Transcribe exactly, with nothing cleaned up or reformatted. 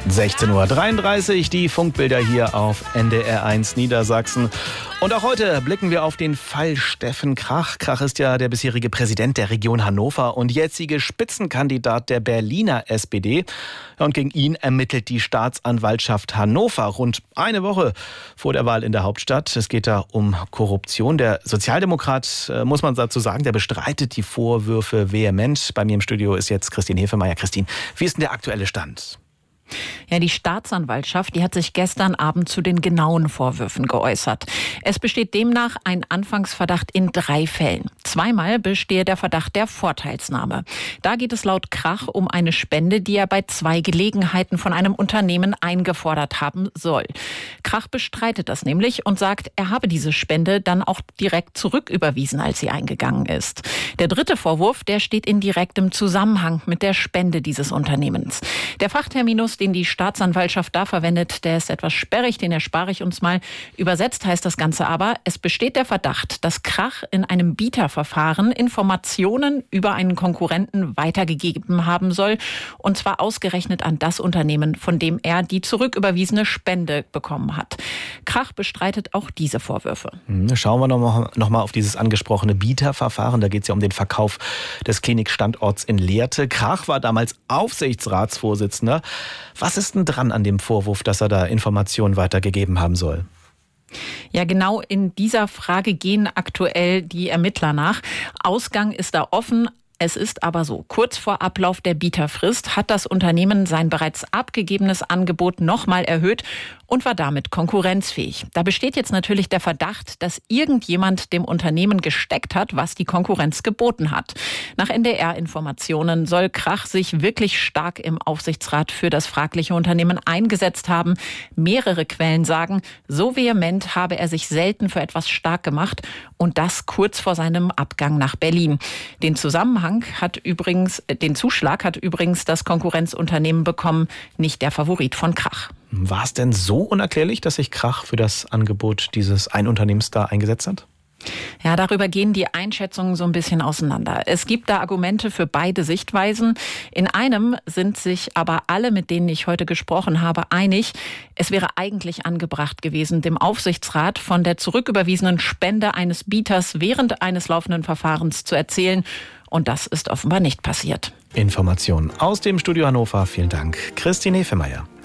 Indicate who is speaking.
Speaker 1: sechzehn Uhr dreiunddreißig, die Funkbilder hier auf N D R eins Niedersachsen. Und auch heute blicken wir auf den Fall Steffen Krach. Krach ist ja der bisherige Präsident der Region Hannover und jetzige Spitzenkandidat der Berliner S P D. Und gegen ihn ermittelt die Staatsanwaltschaft Hannover rund eine Woche vor der Wahl in der Hauptstadt. Es geht da um Korruption. Der Sozialdemokrat, muss man dazu sagen, der bestreitet die Vorwürfe vehement. Bei mir im Studio ist jetzt Christine Hefemeyer. Christine, wie ist denn der aktuelle Stand?
Speaker 2: Ja, die Staatsanwaltschaft, die hat sich gestern Abend zu den genauen Vorwürfen geäußert. Es besteht demnach ein Anfangsverdacht in drei Fällen. Zweimal bestehe der Verdacht der Vorteilsnahme. Da geht es laut Krach um eine Spende, die er bei zwei Gelegenheiten von einem Unternehmen eingefordert haben soll. Krach bestreitet das nämlich und sagt, er habe diese Spende dann auch direkt zurücküberwiesen, als sie eingegangen ist. Der dritte Vorwurf, der steht in direktem Zusammenhang mit der Spende dieses Unternehmens. Der Fachterminus, den die Staatsanwaltschaft da verwendet, der ist etwas sperrig, den erspare ich uns mal. Übersetzt heißt das Ganze aber, es besteht der Verdacht, dass Krach in einem Bieterverfahren Informationen über einen Konkurrenten weitergegeben haben soll. Und zwar ausgerechnet an das Unternehmen, von dem er die zurücküberwiesene Spende bekommen hat. Krach bestreitet auch diese Vorwürfe.
Speaker 1: Schauen wir noch noch mal auf dieses angesprochene Bieterverfahren. Da geht es ja um den Verkauf des Klinikstandorts in Lehrte. Krach war damals Aufsichtsratsvorsitzender. Was ist denn dran an dem Vorwurf, dass er da Informationen weitergegeben haben soll?
Speaker 2: Ja, genau in dieser Frage gehen aktuell die Ermittler nach. Ausgang ist da offen. Es ist aber so, kurz vor Ablauf der Bieterfrist hat das Unternehmen sein bereits abgegebenes Angebot nochmal erhöht und war damit konkurrenzfähig. Da besteht jetzt natürlich der Verdacht, dass irgendjemand dem Unternehmen gesteckt hat, was die Konkurrenz geboten hat. Nach N D R-Informationen soll Krach sich wirklich stark im Aufsichtsrat für das fragliche Unternehmen eingesetzt haben. Mehrere Quellen sagen, so vehement habe er sich selten für etwas stark gemacht und das kurz vor seinem Abgang nach Berlin. Den Zusammenhang hat übrigens, den Zuschlag hat übrigens das Konkurrenzunternehmen bekommen, nicht der Favorit von Krach.
Speaker 1: War es denn so unerklärlich, dass sich Krach für das Angebot dieses Einunternehmens da eingesetzt hat?
Speaker 2: Ja, darüber gehen die Einschätzungen so ein bisschen auseinander. Es gibt da Argumente für beide Sichtweisen. In einem sind sich aber alle, mit denen ich heute gesprochen habe, einig. Es wäre eigentlich angebracht gewesen, dem Aufsichtsrat von der zurücküberwiesenen Spende eines Bieters während eines laufenden Verfahrens zu erzählen. Und das ist offenbar nicht passiert.
Speaker 1: Informationen aus dem Studio Hannover. Vielen Dank, Christine Hefemeyer.